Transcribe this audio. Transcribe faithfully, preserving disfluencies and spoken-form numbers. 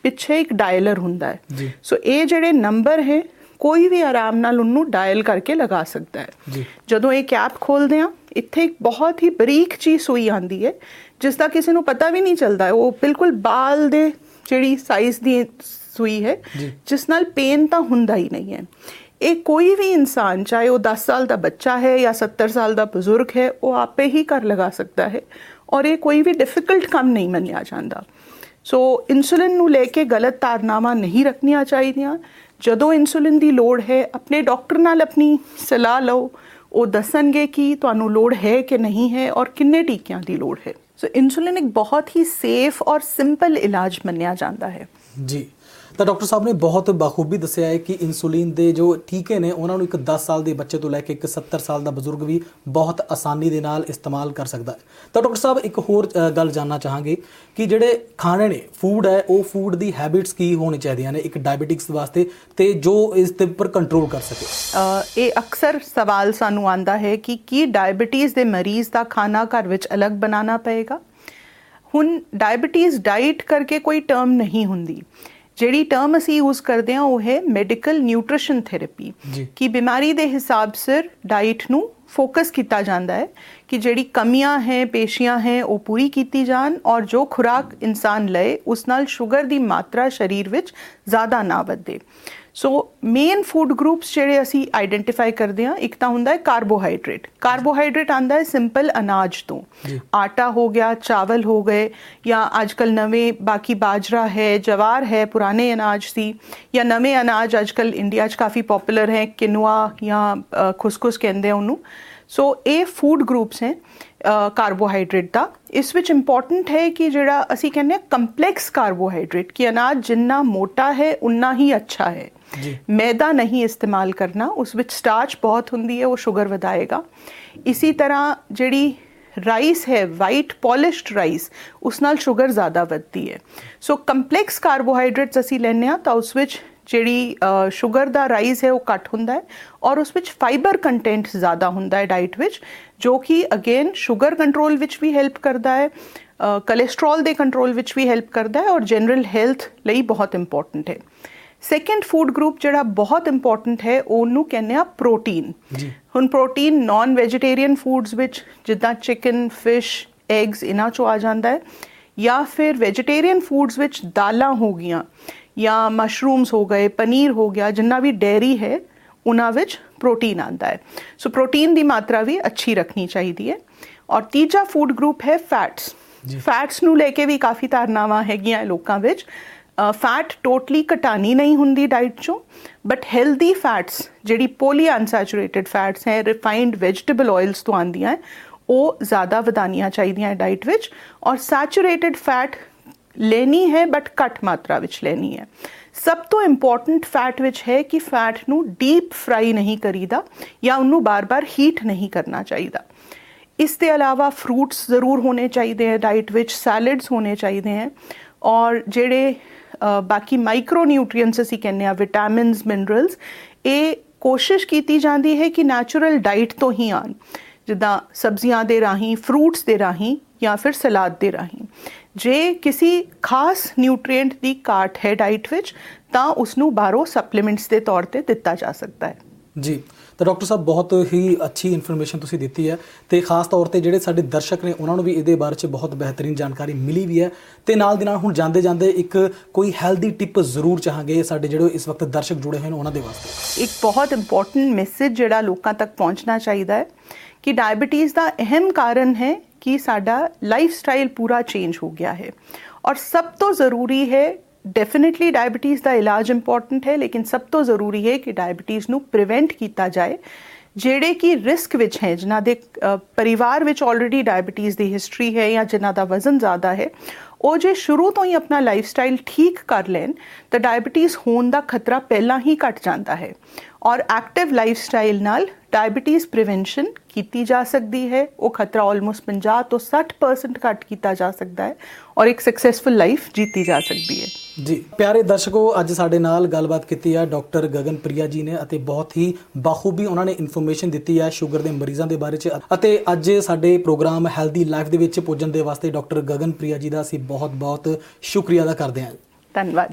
ਪਿੱਛੇ ਇੱਕ ਡਾਇਲਰ ਹੁੰਦਾ ਹੈ। ਸੋ ਇਹ ਜਿਹੜੇ ਨੰਬਰ ਹੈ ਕੋਈ ਵੀ ਆਰਾਮ ਨਾਲ ਉਹਨੂੰ ਡਾਇਲ ਕਰਕੇ ਲਗਾ ਸਕਦਾ ਹੈ। ਜਦੋਂ ਇਹ ਕੈਪ ਖੋਲਦੇ ਆ ਇੱਥੇ ਇੱਕ ਬਹੁਤ ਹੀ ਬਰੀਕ ਜਿਹੀ ਸੂਈ ਆਉਂਦੀ ਹੈ ਜਿਸ ਦਾ ਕਿਸੇ ਨੂੰ ਪਤਾ ਵੀ ਨਹੀਂ ਚੱਲਦਾ, ਉਹ ਬਿਲਕੁਲ ਬਾਲ ਦੇ ਜਿਹੜੀ ਸਾਈਜ਼ ਦੀ ਸੂਈ ਹੈ ਜਿਸ ਨਾਲ ਪੇਨ ਤਾਂ ਹੁੰਦਾ ਹੀ ਨਹੀਂ ਹੈ। ਇਹ ਕੋਈ ਵੀ ਇਨਸਾਨ ਚਾਹੇ ਉਹ ਦਸ ਸਾਲ ਦਾ ਬੱਚਾ ਹੈ ਜਾਂ ਸੱਤਰ ਸਾਲ ਦਾ ਬਜ਼ੁਰਗ ਹੈ ਉਹ ਆਪੇ ਹੀ ਕਰ ਲਗਾ ਸਕਦਾ ਹੈ ਔਰ ਇਹ ਕੋਈ ਵੀ ਡਿਫਿਕਲਟ ਕੰਮ ਨਹੀਂ ਮੰਨਿਆ ਜਾਂਦਾ। ਸੋ ਇਨਸੂਲਿਨ ਨੂੰ ਲੈ ਕੇ ਗਲਤ ਧਾਰਨਾਵਾਂ ਨਹੀਂ ਰੱਖਣੀਆਂ ਚਾਹੀਦੀਆਂ। ਜਦੋਂ ਇਨਸੂਲਿਨ ਦੀ ਲੋੜ ਹੈ ਆਪਣੇ ਡਾਕਟਰ ਨਾਲ ਆਪਣੀ ਸਲਾਹ ਲਓ, ਉਹ ਦੱਸਣਗੇ ਕਿ ਤੁਹਾਨੂੰ ਲੋੜ ਹੈ ਕਿ ਨਹੀਂ ਹੈ ਔਰ ਕਿੰਨੇ ਟੀਕਿਆਂ ਦੀ ਲੋੜ ਹੈ। ਸੋ ਇਨਸੂਲਿਨ ਇੱਕ ਬਹੁਤ ਹੀ ਸੇਫ ਔਰ ਸਿੰਪਲ ਇਲਾਜ ਮੰਨਿਆ ਜਾਂਦਾ ਹੈ। ਜੀ ਤਾਂ ਡਾਕਟਰ ਸਾਹਿਬ ਨੇ ਬਹੁਤ ਬਾਖੂਬੀ ਦੱਸਿਆ ਹੈ ਕਿ ਇਨਸੂਲਿਨ ਦੇ ਜੋ ਟੀਕੇ ਨੇ ਉਹਨਾਂ ਨੂੰ ਇੱਕ ਦਸ ਸਾਲ ਦੇ ਬੱਚੇ ਤੋਂ ਲੈ ਕੇ ਇੱਕ ਸੱਤਰ ਸਾਲ ਦਾ ਬਜ਼ੁਰਗ ਵੀ ਬਹੁਤ ਆਸਾਨੀ ਦੇ ਨਾਲ ਇਸਤੇਮਾਲ ਕਰ ਸਕਦਾ ਹੈ। ਤਾਂ ਡਾਕਟਰ ਸਾਹਿਬ ਇੱਕ ਹੋਰ ਗੱਲ ਜਾਣਨਾ ਚਾਹਾਂਗੇ ਕਿ ਜਿਹੜੇ ਖਾਣੇ ਨੇ ਫੂਡ ਹੈ ਉਹ ਫੂਡ ਦੀ ਹੈਬਿਟਸ ਕੀ ਹੋਣੀ ਚਾਹੀਦੀਆਂ ਨੇ ਇੱਕ ਡਾਇਬਟਿਕਸ ਵਾਸਤੇ ਤੇ ਜੋ ਇਸ ਦੇ ਉੱਪਰ ਕੰਟਰੋਲ ਕਰ ਸਕੇ। ਇਹ ਅਕਸਰ ਸਵਾਲ ਸਾਨੂੰ ਆਉਂਦਾ ਹੈ ਕਿ ਕੀ ਡਾਇਬਟੀਜ਼ ਦੇ ਮਰੀਜ਼ ਦਾ ਖਾਣਾ ਘਰ ਵਿੱਚ ਅਲੱਗ ਬਣਾਉਣਾ ਪਏਗਾ। ਹੁਣ ਡਾਇਬਟੀਜ਼ ਡਾਈਟ ਕਰਕੇ ਕੋਈ ਟਰਮ ਨਹੀਂ ਹੁੰਦੀ। ਜਿਹੜੀ ਟਰਮ ਅਸੀਂ ਯੂਜ਼ ਕਰਦੇ ਹਾਂ ਉਹ ਹੈ ਮੈਡੀਕਲ ਨਿਊਟ੍ਰੀਸ਼ਨ ਥੈਰੇਪੀ ਕਿ ਬਿਮਾਰੀ ਦੇ ਹਿਸਾਬ ਸਿਰ ਡਾਈਟ ਨੂੰ ਫੋਕਸ ਕੀਤਾ ਜਾਂਦਾ ਹੈ ਕਿ ਜਿਹੜੀ ਕਮੀਆਂ ਹੈ ਪੇਸ਼ੀਆਂ ਹੈ ਉਹ ਪੂਰੀ ਕੀਤੀ ਜਾਣ ਔਰ ਜੋ ਖੁਰਾਕ ਇਨਸਾਨ ਲਏ ਉਸ ਨਾਲ ਸ਼ੂਗਰ ਦੀ ਮਾਤਰਾ ਸਰੀਰ ਵਿੱਚ ਜ਼ਿਆਦਾ ਨਾ ਵਧੇ। ਸੋ ਮੇਨ ਫੂਡ ਗਰੁੱਪਸ ਜਿਹੜੇ ਅਸੀਂ ਆਈਡੈਂਟੀਫਾਈ ਕਰਦੇ ਹਾਂ, ਇੱਕ ਤਾਂ ਹੁੰਦਾ ਹੈ ਕਾਰਬੋਹਾਈਡਰੇਟ। ਕਾਰਬੋਹਾਈਡਰੇਟ ਆਉਂਦਾ ਹੈ ਸਿੰਪਲ ਅਨਾਜ ਤੋਂ, ਆਟਾ ਹੋ ਗਿਆ, ਚਾਵਲ ਹੋ ਗਏ ਜਾਂ ਅੱਜ ਕੱਲ੍ਹ ਨਵੇਂ ਬਾਕੀ ਬਾਜਰਾ ਹੈ, ਜਵਾਰ ਹੈ ਪੁਰਾਣੇ ਅਨਾਜ ਸੀ, ਜਾਂ ਨਵੇਂ ਅਨਾਜ ਅੱਜ ਕੱਲ੍ਹ ਇੰਡੀਆ 'ਚ ਕਾਫੀ ਪੋਪੂਲਰ ਹੈ ਕਿਨੂਆ ਜਾਂ ਖੁਸਖੁਸ ਕਹਿੰਦੇ ਆ ਉਹਨੂੰ। ਸੋ ਇਹ ਫੂਡ ਗਰੁੱਪਸ ਹੈ ਕਾਰਬੋਹਾਈਡਰੇਟ ਦਾ। ਇਸ ਵਿੱਚ ਇੰਪੋਰਟੈਂਟ ਹੈ ਕਿ ਜਿਹੜਾ ਅਸੀਂ ਕਹਿੰਦੇ ਹਾਂ ਕੰਪਲੈਕਸ ਕਾਰਬੋਹਾਈਡਰੇਟ ਕਿ ਅਨਾਜ ਜਿੰਨਾ ਮੋਟਾ ਹੈ ਉਨਾ ਹੀ ਅੱਛਾ ਹੈ। ਮੈਦਾ ਨਹੀਂ ਇਸਤੇਮਾਲ ਕਰਨਾ, ਉਸ ਵਿੱਚ ਸਟਾਰਚ ਬਹੁਤ ਹੁੰਦੀ ਹੈ, ਉਹ ਸ਼ੂਗਰ ਵਧਾਏਗਾ। ਇਸੀ ਤਰ੍ਹਾਂ ਜਿਹੜੀ ਰਾਈਸ ਹੈ ਵਾਈਟ ਪੋਲਿਸ਼ਡ ਰਾਈਸ ਉਸ ਨਾਲ ਸ਼ੂਗਰ ਜ਼ਿਆਦਾ ਵੱਧਦੀ ਹੈ। ਸੋ ਕੰਪਲੈਕਸ ਕਾਰਬੋਹਾਈਡਰੇਟਸ ਅਸੀਂ ਲੈਂਦੇ ਹਾਂ ਤਾਂ ਉਸ ਵਿੱਚ ਜਿਹੜੀ ਸ਼ੂਗਰ ਦਾ ਰਾਈਸ ਹੈ ਉਹ ਘੱਟ ਹੁੰਦਾ ਹੈ ਔਰ ਉਸ ਵਿੱਚ ਫਾਈਬਰ ਕੰਟੈਂਟ ਜ਼ਿਆਦਾ ਹੁੰਦਾ ਹੈ ਡਾਈਟ ਵਿੱਚ, ਜੋ ਕਿ ਅਗੇਨ ਸ਼ੂਗਰ ਕੰਟਰੋਲ ਵਿੱਚ ਵੀ ਹੈਲਪ ਕਰਦਾ ਹੈ, ਕੋਲੇਸਟਰੋਲ ਦੇ ਕੰਟਰੋਲ ਵਿੱਚ ਵੀ ਹੈਲਪ ਕਰਦਾ ਹੈ ਔਰ ਜਨਰਲ ਹੈਲਥ ਲਈ ਬਹੁਤ ਇੰਪੋਰਟੈਂਟ ਹੈ। ਸੈਕਿੰਡ ਫੂਡ ਗਰੁੱਪ ਜਿਹੜਾ ਬਹੁਤ ਇੰਪੋਰਟੈਂਟ ਹੈ ਉਹਨੂੰ ਕਹਿੰਦੇ ਆ ਪ੍ਰੋਟੀਨ। ਹੁਣ ਪ੍ਰੋਟੀਨ ਨਾਨ ਵੈਜੀਟੇਰੀਅਨ ਫੂਡਸ ਵਿੱਚ ਜਿੱਦਾਂ ਚਿਕਨ, ਫਿਸ਼, ਐਗਸ ਇਹਨਾਂ 'ਚੋਂ ਆ ਜਾਂਦਾ ਹੈ, ਜਾਂ ਫਿਰ ਵੈਜੀਟੇਰੀਅਨ ਫੂਡਸ ਵਿੱਚ ਦਾਲਾਂ ਹੋ ਗਈਆਂ ਜਾਂ ਮਸ਼ਰੂਮਸ ਹੋ ਗਏ, ਪਨੀਰ ਹੋ ਗਿਆ, ਜਿੰਨਾ ਵੀ ਡੇਅਰੀ ਹੈ ਉਹਨਾਂ ਵਿੱਚ ਪ੍ਰੋਟੀਨ ਆਉਂਦਾ ਹੈ। ਸੋ ਪ੍ਰੋਟੀਨ ਦੀ ਮਾਤਰਾ ਵੀ ਅੱਛੀ ਰੱਖਣੀ ਚਾਹੀਦੀ ਹੈ। ਔਰ ਤੀਜਾ ਫੂਡ ਗਰੁੱਪ ਹੈ ਫੈਟਸ। ਫੈਟਸ ਨੂੰ ਲੈ ਕੇ ਵੀ ਕਾਫੀ ਧਾਰਨਾਵਾਂ ਹੈਗੀਆਂ ਲੋਕਾਂ ਵਿੱਚ। ਫੈਟ ਟੋਟਲੀ ਘਟਾਣੀ ਨਹੀਂ ਹੁੰਦੀ ਡਾਈਟ 'ਚੋਂ, ਬਟ ਹੈਲਦੀ ਫੈਟਸ ਜਿਹੜੀ ਪੋਲੀ ਅਨਸੈਚੂਰੇਟਡ ਫੈਟਸ ਹੈ, ਰਿਫਾਈਨਡ ਵੈਜੀਟੇਬਲ ਆਇਲਸ ਤੋਂ ਆਉਂਦੀਆਂ ਹੈ, ਉਹ ਜ਼ਿਆਦਾ ਵਧਾਉਣੀਆਂ ਚਾਹੀਦੀਆਂ ਡਾਈਟ ਵਿੱਚ। ਔਰ ਸੈਚੂਰੇਟਡ ਫੈਟ ਲੈਣੀ ਹੈ ਬਟ ਘੱਟ ਮਾਤਰਾ ਵਿੱਚ ਲੈਣੀ ਹੈ। ਸਭ ਤੋਂ ਇੰਪੋਰਟੈਂਟ ਫੈਟ ਵਿੱਚ ਹੈ ਕਿ ਫੈਟ ਨੂੰ ਡੀਪ ਫਰਾਈ ਨਹੀਂ ਕਰੀਦਾ ਜਾਂ ਉਹਨੂੰ ਬਾਰ-ਬਾਰ ਹੀਟ ਨਹੀਂ ਕਰਨਾ ਚਾਹੀਦਾ। ਇਸ ਦੇ ਇਲਾਵਾ ਫਰੂਟਸ ਜ਼ਰੂਰ ਹੋਣੇ ਚਾਹੀਦੇ ਹੈ ਡਾਈਟ ਵਿੱਚ, ਸੈਲਡਸ ਹੋਣੇ ਚਾਹੀਦੇ ਹੈ ਔਰ ਜਿਹੜੇ ਬਾਕੀ ਮਾਈਕਰੋ ਨਿਊਟਰੀਐਂਟਸ ਅਸੀਂ ਕਹਿੰਦੇ ਹਾਂ, ਵਿਟਾਮਿਨਸ, ਮਿਨਰਲਸ, ਇਹ ਕੋਸ਼ਿਸ਼ ਕੀਤੀ ਜਾਂਦੀ ਹੈ ਕਿ ਨੈਚੁਰਲ ਡਾਈਟ ਤੋਂ ਹੀ ਆਉਣ, ਜਿੱਦਾਂ ਸਬਜ਼ੀਆਂ ਦੇ ਰਾਹੀਂ, ਫਰੂਟਸ ਦੇ ਰਾਹੀਂ ਜਾਂ ਫਿਰ ਸਲਾਦ ਦੇ ਰਾਹੀਂ। ਜੇ ਕਿਸੇ ਖਾਸ ਨਿਊਟਰੀਐਂਟ ਦੀ ਘਾਟ ਹੈ ਡਾਈਟ ਵਿੱਚ ਤਾਂ ਉਸਨੂੰ ਬਾਹਰੋਂ ਸਪਲੀਮੈਂਟਸ ਦੇ ਤੌਰ 'ਤੇ ਦਿੱਤਾ ਜਾ ਸਕਦਾ ਹੈ। ਜੀ ਤਾਂ ਡਾਕਟਰ ਸਾਹਿਬ ਬਹੁਤ ਹੀ ਅੱਛੀ ਇਨਫੋਰਮੇਸ਼ਨ ਤੁਸੀਂ ਦਿੱਤੀ ਹੈ ਅਤੇ ਖਾਸ ਤੌਰ 'ਤੇ ਜਿਹੜੇ ਸਾਡੇ ਦਰਸ਼ਕ ਨੇ ਉਹਨਾਂ ਨੂੰ ਵੀ ਇਹਦੇ ਬਾਰੇ 'ਚ ਬਹੁਤ ਬਿਹਤਰੀਨ ਜਾਣਕਾਰੀ ਮਿਲੀ ਵੀ ਹੈ। ਅਤੇ ਨਾਲ ਦੀ ਨਾਲ ਹੁਣ ਜਾਂਦੇ ਜਾਂਦੇ ਇੱਕ ਕੋਈ ਹੈਲਦੀ ਟਿਪ ਜ਼ਰੂਰ ਚਾਹਾਂਗੇ ਸਾਡੇ ਜਿਹੜੇ ਇਸ ਵਕਤ ਦਰਸ਼ਕ ਜੁੜੇ ਹੋਏ ਨੇ ਉਹਨਾਂ ਦੇ ਵਾਸਤੇ। ਇੱਕ ਬਹੁਤ ਇੰਪੋਰਟੈਂਟ ਮੈਸੇਜ ਜਿਹੜਾ ਲੋਕਾਂ ਤੱਕ ਪਹੁੰਚਣਾ ਚਾਹੀਦਾ ਹੈ ਕਿ ਡਾਇਬਟੀਜ਼ ਦਾ ਅਹਿਮ ਕਾਰਨ ਹੈ ਕਿ ਸਾਡਾ ਲਾਈਫ ਸਟਾਈਲ ਪੂਰਾ ਚੇਂਜ ਹੋ ਗਿਆ ਹੈ ਔਰ ਸਭ ਤੋਂ ਜ਼ਰੂਰੀ ਹੈ, ਡੈਫੀਨੇਟਲੀ ਡਾਇਬਟੀਜ਼ ਦਾ ਇਲਾਜ ਇੰਪੋਰਟੈਂਟ ਹੈ ਲੇਕਿਨ ਸਭ ਤੋਂ ਜ਼ਰੂਰੀ ਹੈ ਕਿ ਡਾਇਬਟੀਜ਼ ਨੂੰ ਪ੍ਰੀਵੈਂਟ ਕੀਤਾ ਜਾਏ। ਜਿਹੜੇ ਕਿ ਰਿਸਕ ਵਿੱਚ ਹੈ, ਜਿਨ੍ਹਾਂ ਦੇ ਪਰਿਵਾਰ ਵਿੱਚ ਆਲਰੇਡੀ ਡਾਇਬਟੀਜ਼ ਦੀ ਹਿਸਟਰੀ ਹੈ ਜਾਂ ਜਿਨ੍ਹਾਂ ਦਾ ਵਜ਼ਨ ਜ਼ਿਆਦਾ ਹੈ, ਉਹ ਜੇ ਸ਼ੁਰੂ ਤੋਂ ਹੀ ਆਪਣਾ ਲਾਈਫ ਸਟਾਈਲ ਠੀਕ ਕਰ ਲੈਣ ਤਾਂ ਡਾਇਬਟੀਜ਼ ਹੋਣ ਦਾ ਖਤਰਾ ਪਹਿਲਾਂ ਹੀ ਘਟ ਜਾਂਦਾ ਹੈ ਔਰ ਐਕਟਿਵ ਲਾਈਫ ਸਟਾਈਲ ਨਾਲ ਡਾਇਬਟੀਜ਼ ਪ੍ਰੀਵੈਂਸ਼ਨ ਕੀਤੀ ਜਾ ਸਕਦੀ ਹੈ। ਉਹ ਖਤਰਾ ਆਲਮੋਸਟ ਪੰਜਾਹ ਤੋਂ ਸੱਠ ਪਰਸੈਂਟ ਘੱਟ ਕੀਤਾ ਜਾ ਸਕਦਾ ਹੈ ਔਰ ਇੱਕ ਸਕਸੈਸਫੁਲ ਲਾਈਫ ਜੀਤੀ ਜਾ ਸਕਦੀ ਹੈ। ਜੀ ਪਿਆਰੇ ਦਰਸ਼ਕੋ, ਅੱਜ ਸਾਡੇ ਨਾਲ ਗੱਲਬਾਤ ਕੀਤੀ ਹੈ ਡਾਕਟਰ ਗਗਨ ਪ੍ਰਿਆ ਜੀ ਨੇ ਅਤੇ ਬਹੁਤ ਹੀ ਬਾਖੂਬੀ ਉਹਨਾਂ ਨੇ ਇਨਫੋਰਮੇਸ਼ਨ ਦਿੱਤੀ ਹੈ ਸ਼ੂਗਰ ਦੇ ਮਰੀਜ਼ਾਂ ਦੇ ਬਾਰੇ 'ਚ। ਅਤੇ ਅੱਜ ਸਾਡੇ ਪ੍ਰੋਗਰਾਮ ਹੈਲਦੀ ਲਾਈਫ ਦੇ ਵਿੱਚ ਪੁੱਜਣ ਦੇ ਵਾਸਤੇ ਡਾਕਟਰ ਗਗਨ ਪ੍ਰਿਆ ਜੀ ਦਾ ਅਸੀਂ ਬਹੁਤ ਬਹੁਤ ਸ਼ੁਕਰੀਆ ਅਦਾ ਕਰਦੇ ਹਾਂ। ਧੰਨਵਾਦ।